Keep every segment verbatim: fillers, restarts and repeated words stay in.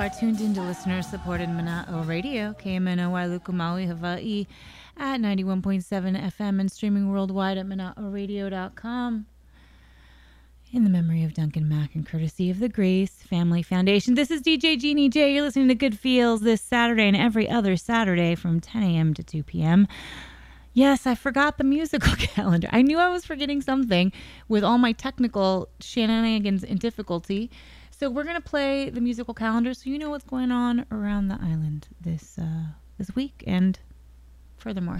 are tuned into listener-supported Mana'o Radio, K M N O Y Lukumaui, Hawaii, at ninety-one point seven F M and streaming worldwide at mana'o radio dot com. In the memory of Duncan Mack and courtesy of the Grace Family Foundation. This is D J Jeannie J. You're listening to Good Feels this Saturday and every other Saturday from ten a.m. to two p.m. Yes, I forgot the musical calendar. I knew I was forgetting something with all my technical shenanigans and difficulty. So we're going to play the musical calendar so you know what's going on around the island this uh, this week and furthermore.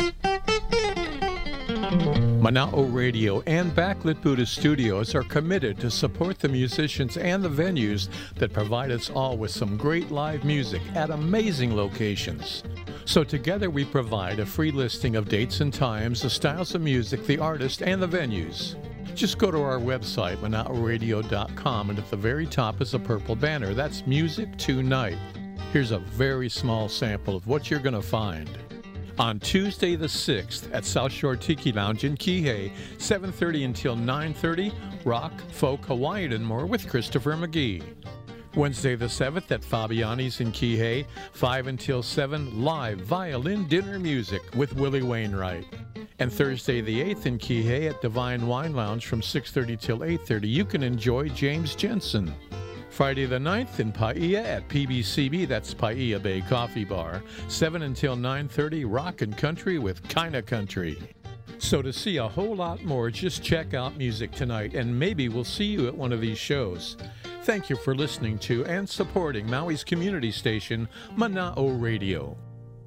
Mana'o Radio and Backlit Buddha Studios are committed to support the musicians and the venues that provide us all with some great live music at amazing locations. So together we provide a free listing of dates and times, the styles of music, the artists, and the venues. Just go to our website, mana'o radio dot com, and at the very top is a purple banner. That's Music Tonight. Here's a very small sample of what you're going to find. On Tuesday the sixth at South Shore Tiki Lounge in Kihei, seven thirty until nine thirty, rock, folk, Hawaiian, and more with Christopher McGee. Wednesday the seventh at Fabiani's in Kihei, five until seven, live violin dinner music with Willie Wainwright. And Thursday the eighth in Kihei at Divine Wine Lounge from six thirty till eight thirty, you can enjoy James Jensen. Friday the ninth in Paia at P B C B, that's Paia Bay Coffee Bar, seven until nine thirty, rock and country with Kinda Country. So to see a whole lot more, just check out Music Tonight, and maybe we'll see you at one of these shows. Thank you for listening to and supporting Maui's community station, Mana'o Radio.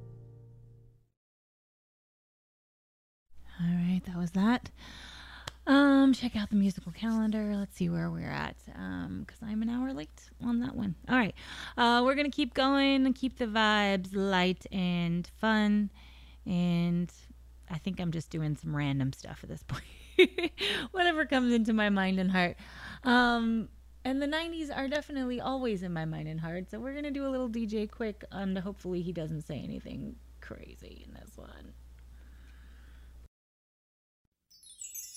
All right, that was that. Um, check out the musical calendar. Let's see where we're at, um, because I'm an hour late on that one. All right, uh, we're going to keep going and keep the vibes light and fun, and I think I'm just doing some random stuff at this point. Whatever comes into my mind and heart. Um, and the nineties are definitely always in my mind and heart, so we're going to do a little D J quick, and hopefully he doesn't say anything crazy in this one.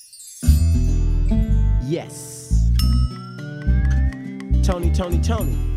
Yes. Tony, Tony, Tony.